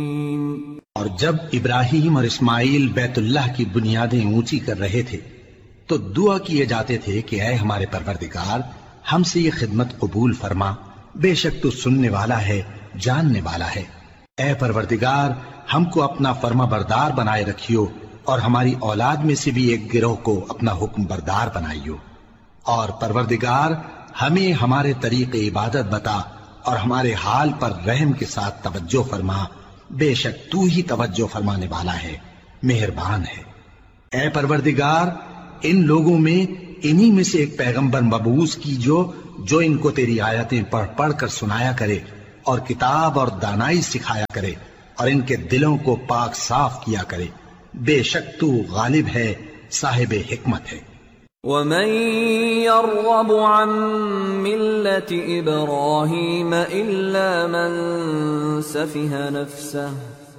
اور جب ابراہیم اور اسماعیل بیت اللہ کی بنیادیں اونچی کر رہے تھے تو دعا کیے جاتے تھے کہ اے ہمارے پروردگار ہم سے یہ خدمت قبول فرما، بے شک تو سننے والا ہے، جاننے والا ہے۔ اے پروردگار ہم کو اپنا فرما بردار بنائے رکھیو اور ہماری اولاد میں سے بھی ایک گروہ کو اپنا حکم بردار بنائیو، اور پروردگار ہمیں ہمارے طریق عبادت بتا اور ہمارے حال پر رحم کے ساتھ توجہ فرما، بے شک تو ہی توجہ فرمانے والا ہے، مہربان ہے۔ اے پروردگار ان لوگوں میں انہی میں سے ایک پیغمبر مبعوث کیجو جو ان کو تیری آیتیں پڑھ پڑھ کر سنایا کرے اور کتاب اور دانائی سکھایا کرے اور ان کے دلوں کو پاک صاف کیا کرے، بے شک تو غالب ہے، صاحب حکمت ہے۔ وَمَن يَرْغَبُ عَن مِّلَّةِ إِبْرَاهِيمَ إِلَّا مَن سَفِهَ نَفْسَهُ